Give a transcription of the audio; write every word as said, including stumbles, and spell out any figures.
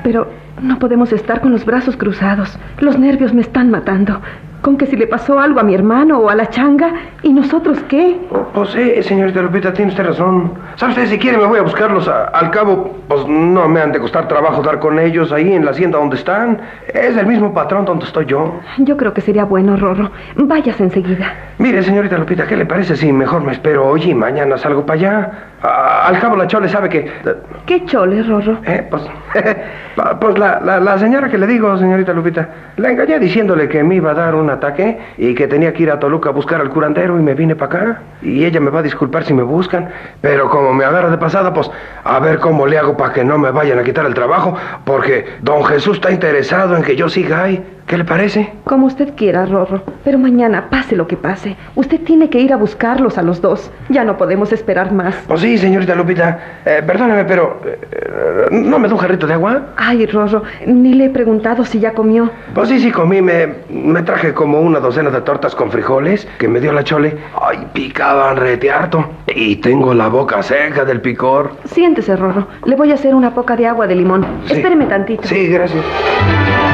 Pero no podemos estar con los brazos cruzados. Los nervios me están matando. Con que si le pasó algo a mi hermano o a la changa, ¿y nosotros qué? Oh, pues sí, señorita Lupita, tiene usted razón. ¿Sabe usted? Si quiere me voy a buscarlos. A, al cabo, pues no me han de costar trabajo dar con ellos ahí en la hacienda donde están. Es el mismo patrón donde estoy yo. Yo creo que sería bueno, Rorro. Váyase enseguida. Mire, señorita Lupita, ¿qué le parece si mejor me espero hoy y mañana salgo para allá? A, al cabo la Chole sabe que... ¿Qué Chole, Rorro? Eh, pues... pues la, la, la señora que le digo, señorita Lupita, la engañé diciéndole que me iba a dar un ataque y que tenía que ir a Toluca a buscar al curandero y me vine para acá. Y ella me va a disculpar si me buscan, pero como me agarra de pasada, pues a ver cómo le hago para que no me vayan a quitar el trabajo, porque don Jesús está interesado en que yo siga ahí. ¿Qué le parece? Como usted quiera, Rorro. Pero mañana, pase lo que pase, usted tiene que ir a buscarlos a los dos. Ya no podemos esperar más. Pues sí, señorita Lupita. Eh, perdóneme, pero... Eh, ¿no me da un jarrito de agua? Ay, Rorro, ni le he preguntado si ya comió. Pues sí, sí comí. Me, me traje como una docena de tortas con frijoles que me dio la Chole. Ay, picaban rete harto. Y tengo la boca seca del picor. Siéntese, Rorro. Le voy a hacer una poca de agua de limón. Sí. Espéreme tantito. Sí, gracias.